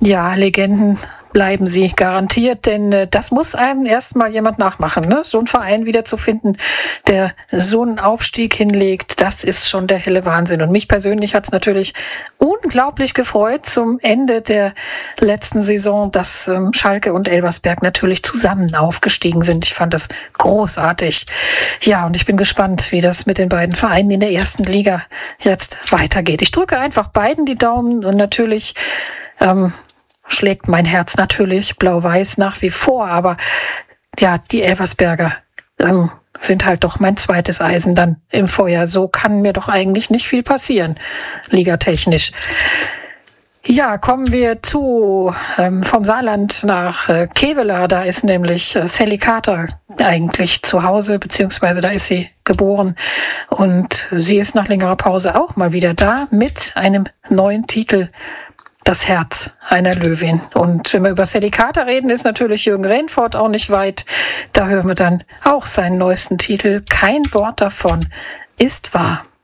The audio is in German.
Ja, Legenden bleiben sie garantiert, denn das muss einem erstmal jemand nachmachen. Ne? So einen Verein wiederzufinden, der so einen Aufstieg hinlegt, das ist schon der helle Wahnsinn. Und mich persönlich hat es natürlich unglaublich gefreut zum Ende der letzten Saison, dass Schalke und Elversberg natürlich zusammen aufgestiegen sind. Ich fand das großartig. Ja, und ich bin gespannt, wie das mit den beiden Vereinen in der ersten Liga jetzt weitergeht. Ich drücke einfach beiden die Daumen und natürlich schlägt mein Herz natürlich blau-weiß nach wie vor, aber ja, die Elversberger sind halt doch mein zweites Eisen dann im Feuer. So kann mir doch eigentlich nicht viel passieren, ligatechnisch. Ja, kommen wir vom Saarland nach Kevela. Da ist nämlich Sally Carter eigentlich zu Hause, beziehungsweise da ist sie geboren. Und sie ist nach längerer Pause auch mal wieder da mit einem neuen Titel. Das Herz einer Löwin. Und wenn wir über Sally Carter reden, ist natürlich Jürgen Rehn-Fort auch nicht weit. Da hören wir dann auch seinen neuesten Titel. Kein Wort davon ist wahr.